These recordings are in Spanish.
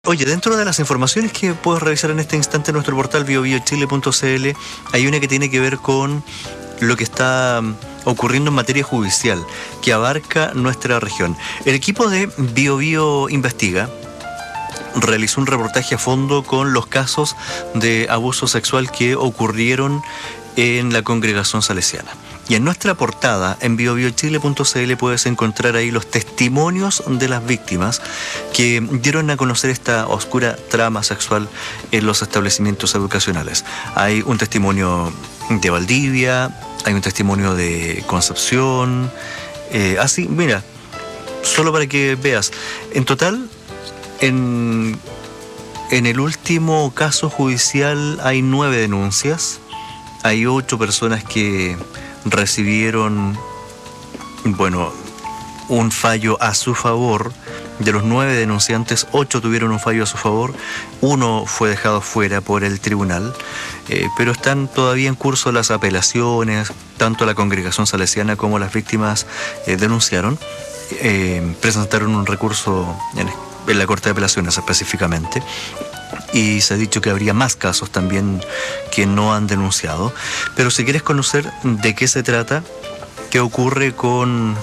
Oye, dentro de las informaciones que puedes revisar en este instante en nuestro portal biobiochile.cl hay una que tiene que ver con lo que está ocurriendo en materia judicial, que abarca nuestra región. El equipo de BioBio Investiga realizó un reportaje a fondo con los casos de abuso sexual que ocurrieron en la congregación salesiana. Y en nuestra portada, en biobiochile.cl, puedes encontrar ahí los testimonios de las víctimas que dieron a conocer esta oscura trama sexual en los establecimientos educacionales. Hay un testimonio de Valdivia, hay un testimonio de Concepción, así, mira, solo para que veas. En total, en el último caso judicial hay 9 denuncias, hay 8 personas que recibieron, un fallo a su favor. De los 9 denunciantes, 8 tuvieron un fallo a su favor, 1 fue dejado fuera por el tribunal, pero están todavía en curso las apelaciones. Tanto la congregación salesiana como las víctimas denunciaron, presentaron un recurso en la Corte de Apelaciones específicamente. Y se ha dicho que habría más casos también que no han denunciado. Pero si quieres conocer de qué se trata, qué ocurre con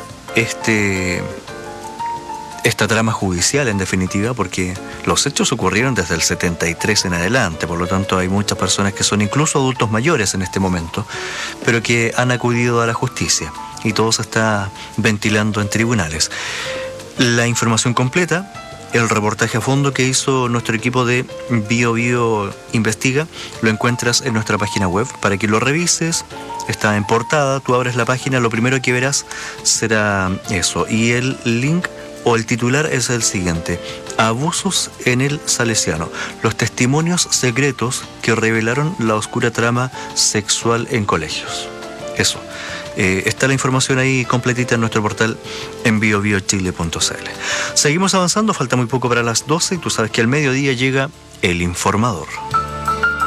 esta trama judicial en definitiva, porque los hechos ocurrieron desde el 73 en adelante, por lo tanto hay muchas personas que son incluso adultos mayores en este momento, pero que han acudido a la justicia y todo se está ventilando en tribunales. La información completa, el reportaje a fondo que hizo nuestro equipo de BioBio Investiga, lo encuentras en nuestra página web para que lo revises. Está en portada, tú abres la página, lo primero que verás será eso. Y el link o el titular es el siguiente: Abusos en el Salesiano, los testimonios secretos que revelaron la oscura trama sexual en colegios. Eso. Está la información ahí completita en nuestro portal en biobiochile.cl. Seguimos avanzando, falta muy poco para las 12 y tú sabes que al mediodía llega El Informador.